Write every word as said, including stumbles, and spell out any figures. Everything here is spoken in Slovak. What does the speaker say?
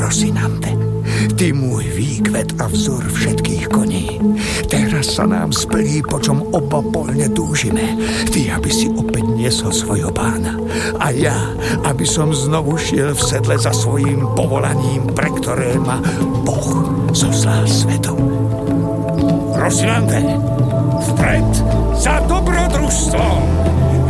Rosinante, ty môj výkvet a vzor všetkých koní. Teraz sa nám splní, po čom oba poľne túžime. Ty, aby si opäť niesol svojho pána. A ja, aby som znovu šiel v sedle za svojím povolaním, pre ktoré ma Boh zoslal svetom. Rosinante, vpred za dobrodružstvom!